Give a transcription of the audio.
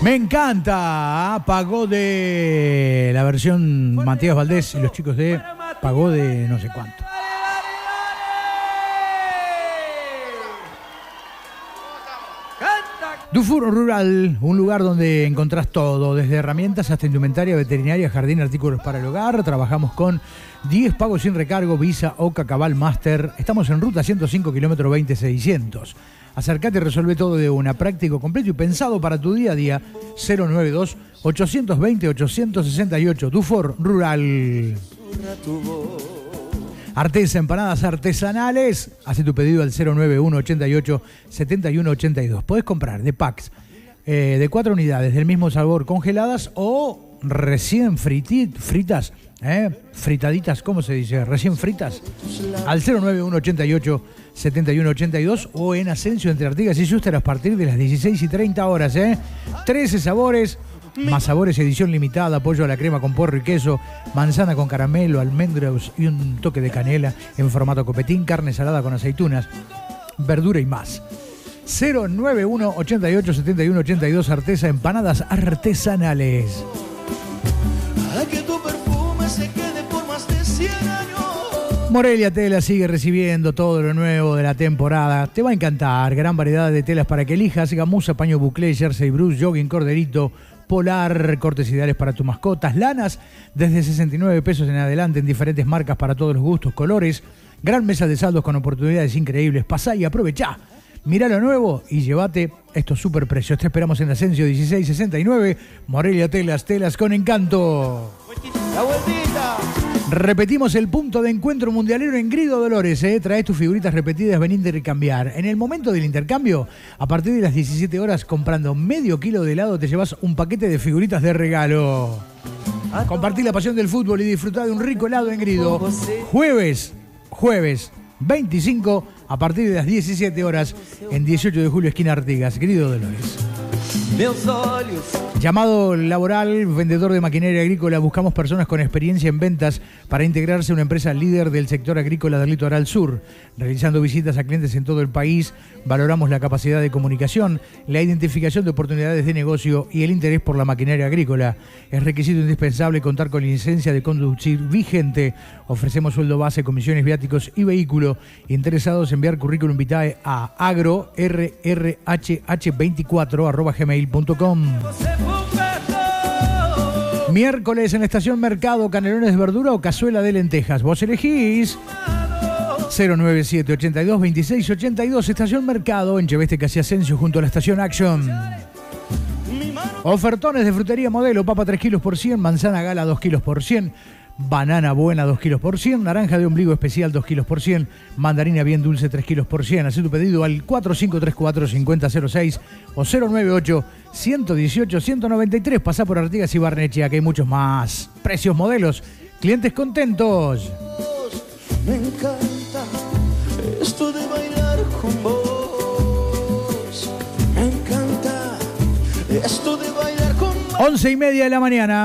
Me encanta. Pagó de la versión Matías Valdés y los chicos de Pagó de no sé cuánto. Dufour Rural, un lugar donde encontrás todo, desde herramientas hasta indumentaria, veterinaria, jardín, artículos para el hogar. Trabajamos con 10 pagos sin recargo, Visa, Oca, Cabal, Master. Estamos en ruta 105, kilómetro 20600. Acércate y resuelve todo de una. Práctico, completo y pensado para tu día a día. 092-820-868. Dufour Rural. Artesa, empanadas artesanales. Hace tu pedido al 091-88-7182. Podés comprar de packs de 4 unidades del mismo sabor congeladas o recién fritas. Fritaditas, ¿cómo se dice? Recién fritas. Al 091-88-7182 o en Asensio entre Artigas y Schuster a partir de las 16:30. 13 sabores. Más sabores, edición limitada, pollo a la crema con porro y queso, manzana con caramelo, almendras y un toque de canela en formato copetín, carne salada con aceitunas, verdura y más. 091-88-7182, Artesa, empanadas artesanales. Que tu perfume se quede por más de 100 años. Morelia Tela sigue recibiendo todo lo nuevo de la temporada. Te va a encantar. Gran variedad de telas para que elijas. Gamuza, paño buclé, jersey bruce, jogging, corderito, polar, cortes ideales para tus mascotas. Lanas desde 69 pesos en adelante en diferentes marcas para todos los gustos, colores. Gran mesa de saldos con oportunidades increíbles. Pasá y aprovechá. Mirá lo nuevo y llévate estos super precios. Te esperamos en Asensio 1669. Morelia Telas, telas con encanto. La vueltita. Repetimos el punto de encuentro mundialero en Grido Dolores. Traes tus figuritas repetidas, ven a intercambiar. En el momento del intercambio, a partir de las 17 horas, comprando medio kilo de helado, te llevas un paquete de figuritas de regalo. Compartí la pasión del fútbol y disfrutá de un rico helado en Grido. Jueves 25, a partir de las 17 horas, en 18 de julio, esquina Artigas, Grido Dolores. Llamado laboral, vendedor de maquinaria agrícola. Buscamos personas con experiencia en ventas para integrarse a una empresa líder del sector agrícola del Litoral Sur. Realizando visitas a clientes en todo el país, valoramos la capacidad de comunicación, la identificación de oportunidades de negocio y el interés por la maquinaria agrícola. Es requisito indispensable contar con licencia de conducir vigente. Ofrecemos sueldo base, comisiones, viáticos y vehículo. Interesados, enviar currículum vitae a agrorhh24@gmail.com. Miércoles en la Estación Mercado, canelones de verdura o cazuela de lentejas. Vos elegís. 097-82-2682. Estación Mercado en Cheveste Casi Asensio junto a la Estación Action. Ofertones de frutería Modelo. Papa 3 kilos por 100. Manzana Gala 2 kilos por 100. Banana buena 2 kilos por 100, naranja de ombligo especial 2 kilos por 100, mandarina bien dulce 3 kilos por 100. Haz tu pedido al 4534-5006 o 098-118-193. Pasá por Artigas y Barnechea, que hay muchos más. Precios, modelos, clientes contentos. Me encanta esto de bailar con vos. Me encanta esto de bailar con vos. 11:30 de la mañana.